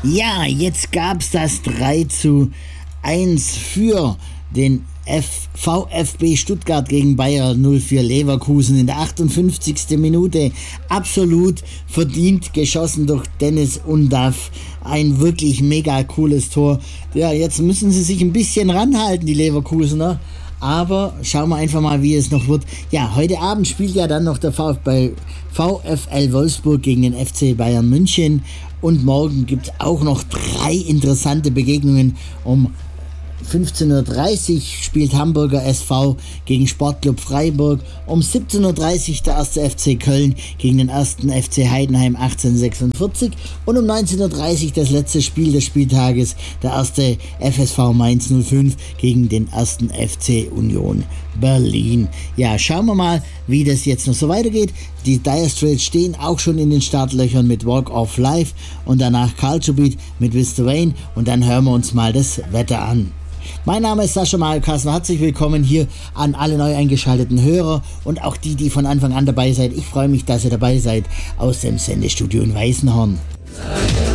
Ja, jetzt gab's das 3:1 für den VfB Stuttgart gegen Bayer 04 Leverkusen in der 58. Minute. Absolut verdient geschossen durch Dennis Undav. Ein wirklich mega cooles Tor. Ja, jetzt müssen sie sich ein bisschen ranhalten, die Leverkusener. Aber schauen wir einfach mal, wie es noch wird. Ja, heute Abend spielt ja dann noch der VfL Wolfsburg gegen den FC Bayern München. Und morgen gibt es auch noch 3 interessante Begegnungen. Um 15:30 Uhr spielt Hamburger SV gegen Sportclub Freiburg. Um 17:30 Uhr der 1. FC Köln gegen den 1. FC Heidenheim 1846. Und um 19:30 Uhr das letzte Spiel des Spieltages, der 1. FSV Mainz 05 gegen den 1. FC Union Berlin. Ja, schauen wir mal, wie das jetzt noch so weitergeht. Die Dire Straits stehen auch schon in den Startlöchern mit Walk of Life und danach Culture Beat mit With the Rain. Und dann hören wir uns mal das Wetter an. Mein Name ist Sascha Mario Kassner. Herzlich willkommen hier an alle neu eingeschalteten Hörer und auch die von Anfang an dabei seid. Ich freue mich, dass ihr dabei seid aus dem Sendestudio in Weißenhorn.